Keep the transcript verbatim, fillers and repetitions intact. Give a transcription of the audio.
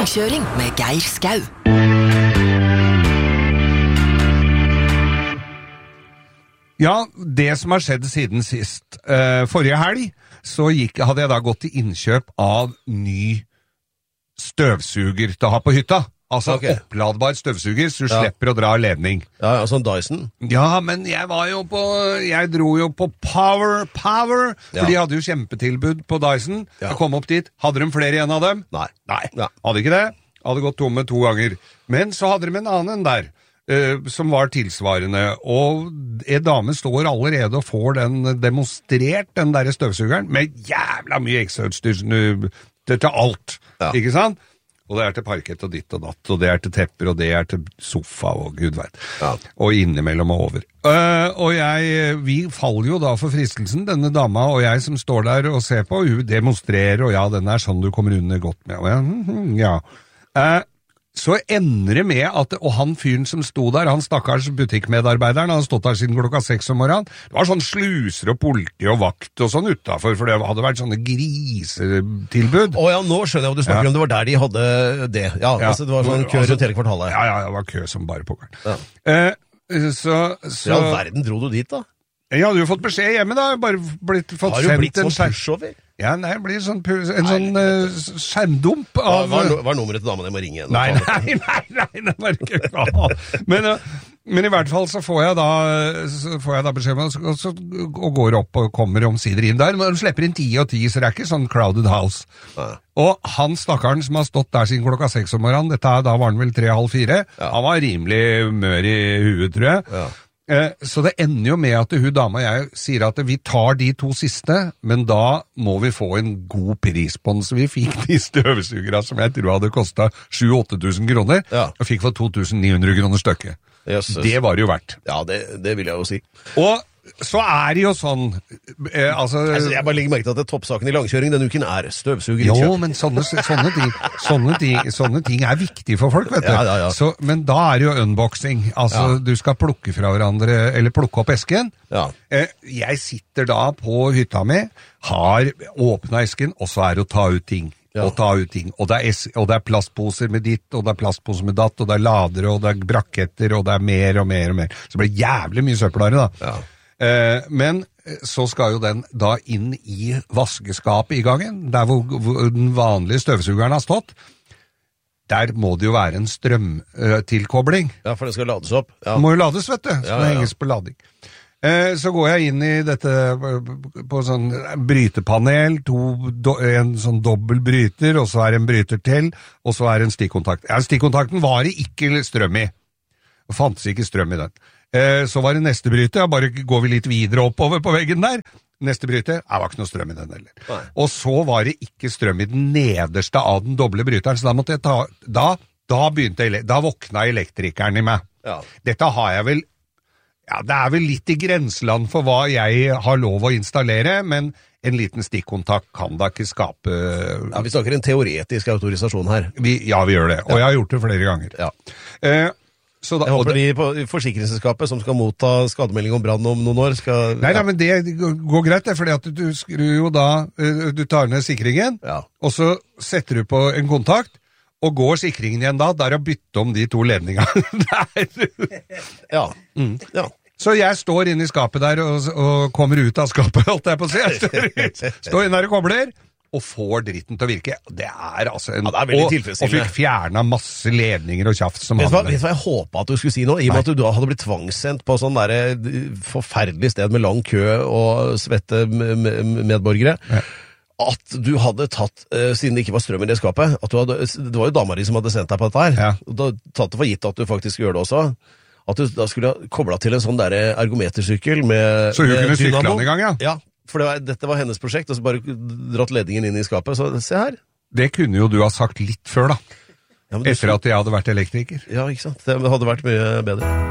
Langkjøring med Geir Skau. Ja, det som har skjedd siden sist. Uh, forrige helg så gikk, hadde jeg da gått til innkjøp av ny støvsuger til å ha på hytta. Altså okay. Oppladbar støvsuger, så du ja. slipper å dra ledning. Ja, ja, sånn Dyson. Ja, men jeg var jo på, jeg dro jo på Power, Power, for ja. de hadde jo kjempetilbud på Dyson. Ja. Jeg kom opp dit. Hadde de flere igjen av dem? Nei. Nei, ja. hadde ikke det. Hadde gått tomme to ganger. Men så hadde de en annen der, uh, som var tilsvarende. Og en dame står allerede og får den demonstrert, den der støvsugeren, med jævla mye ekstrautstyr til alt. Ja. Ikke sant? Og det er til parkett og ditt og datt, og det er til tepper, og det er til sofa, og gud vet. Ja. Og innimellom og over. Uh, og jeg, vi faller jo da for fristelsen, denne dama og jeg som står der og ser på, hun demonstrerer, og ja, den er sånn du kommer under godt med. Og jeg, ja. Uh, så ender det med at, og han fyren som sto der, han stakkars butikkmedarbeideren, han har stått der siden klokka seks om morgenen, det var sånn sluser og politi og vakt og sånn utenfor, for det hadde vært sånne grisetilbud. Å ja, nå skjønner jeg hva du snakker ja. om, det var der de hadde det. Ja, ja. Altså, det var sånn kø rundt altså, hele kvartalet. Ja, ja, det var kø som bare pokkeren. Ja. Uh, så, så... Ja, verden dro du dit da? Jeg hadde jo fått beskjed hjemme da, bare blitt, fått har du blitt sånn pushover? Ja, nei, det blir sånn, en sånn uh, skjermdump av... Hva er no, nummeret til damen jeg må ringe? Nei, nei, nei, nei, det var ikke bra. Men, uh, men i hvert fall så får jeg da, så får jeg da beskjed med, og, så, og går opp og kommer omsider inn der, men de slipper inn ti og ti, så det er ikke sånn crowded house. Ja. Og han stakkaren som har stått der siden klokka seks om morgenen, dette da var han vel tre, halv fire, ja. han var rimelig mør i huet, tror jeg. Ja. Så det ender jo med at hun dama og jeg sier at vi tar de to siste, men da må vi få en god pris på den. Så vi fikk de støvsugere som jeg tror hadde kostet sju til åtte tusen kroner, ja. og fikk for to tusen ni hundre kroner stykket. Yes, yes. Det var det jo verdt. Ja, det, det vil jeg jo si. Og så er det jo sånn eh, altså, altså Jeg bare legger merke til at det toppsaken i langkjøring denne uken er støvsuger. Jo, men sånne, sånne, ting, sånne, ting, sånne ting er viktig for folk, vet du. Ja, ja, ja. Så, men da er det jo unboxing. Altså, ja. du skal plukke fra hverandre, eller plukke opp esken. Ja. Eh, jeg sitter da på hytta mi, har åpnet esken, og så er det å ta ut ting. Ja. Og ta ut ting. Og det, er es- og det er plastposer med ditt, og det er plastposer med datt, og det er ladere, og det er braketter, og det er mer og mer og mer. Så det blir jævlig mye søppelare da. Ja. Eh, men så skal jo den da inn i vaskeskapet i gangen, der hvor, hvor den vanlige støvsugeren har stått. Der må det jo være en strømtilkobling. Ja, for det skal lades opp. Ja. Det må jo lades, vet du. Så ja, det ja. henges på lading. Eh, så går jeg inn i dette på sånn brytepanel, to, do, en sånn dobbel bryter, og så er en bryter til, og så er en stikkontakt. Ja, stikkontakten var det ikke strøm i. Det fantes ikke strøm i den. Eh, så var det neste bryter, ja, bare går vi litt videre oppover på veggen der. Neste bryter, det var ikke noe strøm i den heller. Nei. Og så var det ikke strøm i den nederste av den doble bryteren, så da måtte jeg ta, da, da begynte, da våkna elektrikeren i meg. Ja. Dette har jeg vel, ja, det er vel litt i grenseland for hva jeg har lov å installere, men en liten stikkontakt kan da ikke skape... Ja, vi snakker en teoretisk autorisasjon her. Vi, ja, vi gjør det, og ja. jeg har gjort det flere ganger. Ja. Eh, Så da, jeg håper de på forsikringsselskapet som skal motta skademelding om brann om noen år skal... Nei, ja. nei, men det går greit, det, fordi at du skrur jo da, du tar ned sikringen, ja. og så setter du på en kontakt, og går sikringen igjen da, der å bytte om de to ledningene. ja. Mm. ja. Så jeg står inne i skapet der, og, og kommer ut av skapet, holdt jeg på å si. Jeg står, står inne der og kobler, og får dritten til å virke. Det er altså en... Ja, det er veldig og, tilfredsstillende. Og fikk fjernet masse ledninger og kjaft som vet hva, vet hva jeg håpet at du skulle si nå? I og med at du da hadde blitt tvangssendt på sånn der forferdelig sted med lang kø og svette medborgere. Ja. At du hadde tatt, uh, siden det ikke var strøm i det skapet, at du hadde, det var jo dama di som hadde sendt deg på dette her. Ja. Og da tatt det for gitt at du faktisk gjør det også. At du da skulle ha koblet til en sånn der ergometersykkel med... Så hun kunne sykle den i gang, ja? Ja. For det var, dette var hennes prosjekt, og så bare dratt ledningen inn i skapet, så se her. Det kunne jo du ha sagt litt før da, ja, etter at jeg hadde vært elektriker. Ja, ikke sant? Det hadde vært mye bedre.